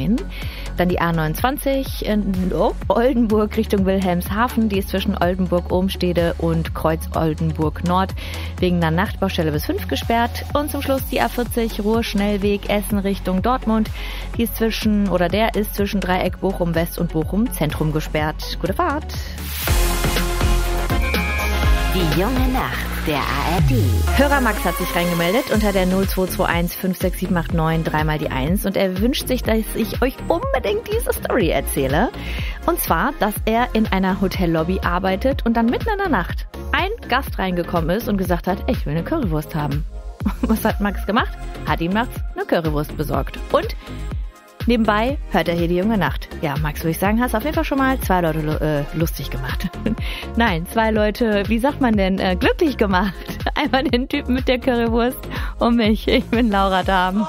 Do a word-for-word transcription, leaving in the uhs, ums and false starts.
neun. Dann die A neunundzwanzig in Oldenburg Richtung Wilhelmshaven. Die ist zwischen Oldenburg-Ohmstede und Kreuz-Oldenburg-Nord wegen einer Nachtbaustelle bis fünf gesperrt. Und zum Schluss die A vierzig Ruhr-Schnellweg Essen Richtung Dortmund. Die ist zwischen, oder der ist zwischen Dreieck Bochum-West und Bochum-Zentrum gesperrt. Gute Fahrt! Die junge Nacht der A R D. Hörer Max hat sich reingemeldet unter der null zwei zwei eins fünf sechs sieben acht neun dreimal die eins und er wünscht sich, dass ich euch unbedingt diese Story erzähle. Und zwar, dass er in einer Hotellobby arbeitet und dann mitten in der Nacht ein Gast reingekommen ist und gesagt hat, ich will eine Currywurst haben. Was hat Max gemacht? Hat ihm nachts eine Currywurst besorgt. Und nebenbei hört er hier die junge Nacht. Ja, Max, würde ich sagen, hast auf jeden Fall schon mal zwei Leute äh, lustig gemacht. Nein, zwei Leute, wie sagt man denn, äh, glücklich gemacht. Einmal den Typen mit der Currywurst und mich. Ich bin Laura Dahm.